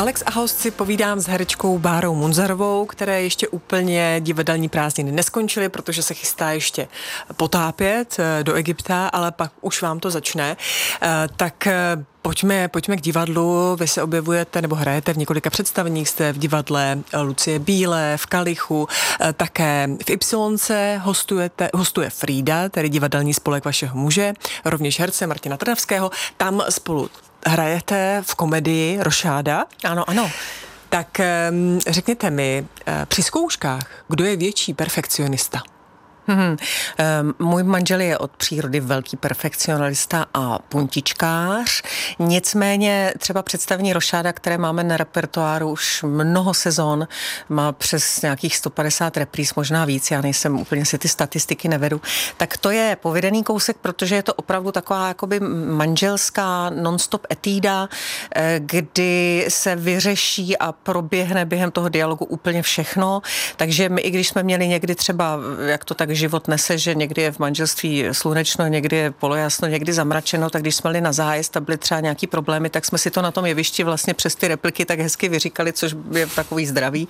Alex a host si povídám s herečkou Bárou Munzarovou, které ještě úplně divadelní prázdniny neskončily, protože se chystá ještě potápět do Egypta, ale pak už vám to začne. Tak pojďme k divadlu. Vy se objevujete nebo hrajete v několika představeních. Jste v divadle Lucie Bílé, v Kalichu, také v Ypsilonce hostuje Frida, tedy divadelní spolek vašeho muže, rovněž herce Martina Trnavského. Tam spolu hrajete v komedii Rošáda. Ano. Tak řekněte mi, při zkouškách, kdo je větší perfekcionista? Můj manžel je od přírody velký perfekcionalista a puntičkář, nicméně třeba představení Rošáda, které máme na repertoáru už mnoho sezon, má přes nějakých 150 repríz, možná víc, já nejsem úplně si ty statistiky nevedu, tak to je povedený kousek, protože je to opravdu taková jakoby manželská non-stop etída, kdy se vyřeší a proběhne během toho dialogu úplně všechno, takže my, i když jsme měli někdy třeba, jak to tak život nese, že někdy je v manželství slunečno, někdy je polojasno, někdy zamračeno, tak když jsme jeli na zájezd a byly třeba nějaký problémy, tak jsme si to na tom jevišti vlastně přes ty repliky tak hezky vyříkali, což je takový zdravý.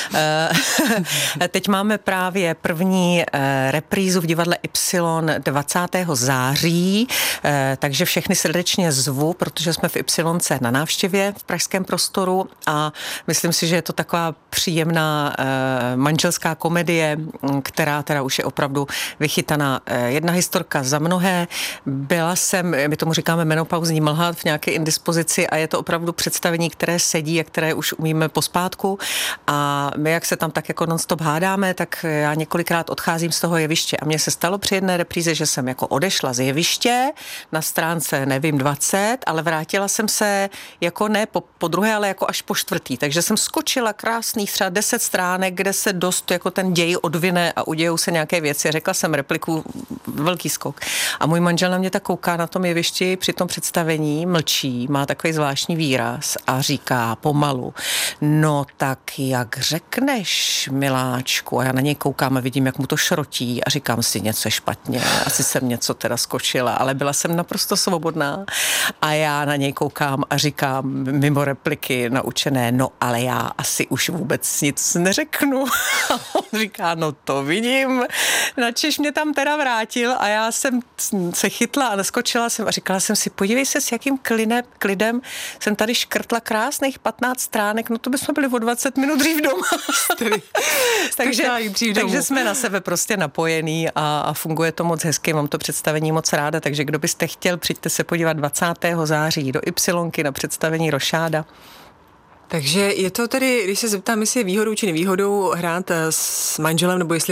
Teď máme právě první reprízu v divadle Y 20. září, takže všechny srdečně zvu, protože jsme v Ypsilonce na návštěvě v pražském prostoru a myslím si, že je to taková příjemná manželská komedie, která teda už je opravdu vychytaná. Jedna historka za mnohé. Byla jsem, my tomu říkáme menopauzní mlha, v nějaké indispozici a je to opravdu představení, které sedí a které už umíme pospátku a my, jak se tam tak jako non-stop hádáme, tak já několikrát odcházím z toho jeviště a mně se stalo při jedné repríze, že jsem jako odešla z jeviště na stránce, nevím, 20, ale vrátila jsem se jako ne po druhé, ale jako až po čtvrtý. Takže jsem skočila krásných třeba 10 stránek, kde se dost jako ten děj odvine a udějou se nějaké věci. Řekla jsem repliku, velký skok. A můj manžel na mě tak kouká na tom jevišti při tom představení, mlčí, má takový zvláštní výraz a říká pomalu, no tak jak řekneš, miláčku? A já na něj koukám a vidím, jak mu to šrotí a říkám si něco špatně. Asi jsem něco teda skočila, ale byla jsem naprosto svobodná a já na něj koukám a říkám mimo repliky naučené, no ale já asi už vůbec nic neřeknu. A on říká, no to vidím, načež mě tam teda vrátil a já jsem se chytla a naskočila jsem a říkala jsem si, podívej se, s jakým klidem jsem tady škrtla krásných 15 stránek, no to bychom byli o 20 minut dřív doma. takže jsme na sebe prostě napojení a funguje to moc hezky, mám to představení moc ráda, takže kdo byste chtěl, přijďte se podívat 20. září do Ypsilonky na představení Rošáda. Takže je to tedy, když se zeptám, jestli je výhodou či nevýhodou hrát s manželem, nebo jestli